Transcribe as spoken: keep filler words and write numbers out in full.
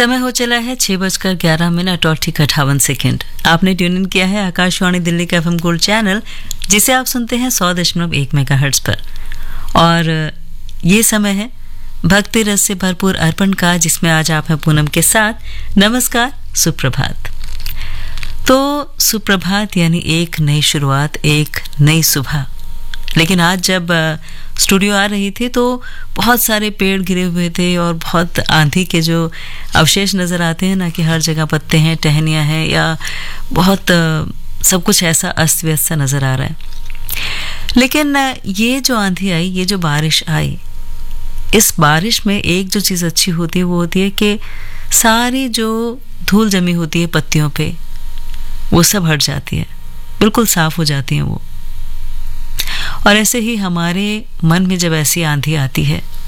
समय हो चला है छह बजकर ग्यारह मिनट और ठीक अट्ठावन सेकेंड। आपने ट्यून इन किया है आकाशवाणी दिल्ली का एफएम गोल्ड चैनल, जिसे आप सुनते हैं सौ दशमलव एक मेगाहर्ट्ज पर। और ये समय है भक्ति रस से भरपूर अर्पण का, जिसमें आज आप हैं पूनम के साथ। नमस्कार, सुप्रभात। तो सुप्रभात यानी एक नई शुरुआत, एक नई सुबह। लेकिन आज जब स्टूडियो आ रही थी तो बहुत सारे पेड़ गिरे हुए थे और बहुत आंधी के जो अवशेष नज़र आते हैं ना, कि हर जगह पत्ते हैं, टहनियाँ हैं, या बहुत सब कुछ ऐसा अस्त व्यस्त सा नज़र आ रहा है। लेकिन ये जो आंधी आई, ये जो बारिश आई, इस बारिश में एक जो चीज़ अच्छी होती है वो होती है कि सारी जो धूल जमी होती है पत्तियों पे, वो सब हट जाती है, बिल्कुल साफ़ हो जाती हैं वो। और ऐसे ही हमारे मन में जब ऐसी आंधी आती है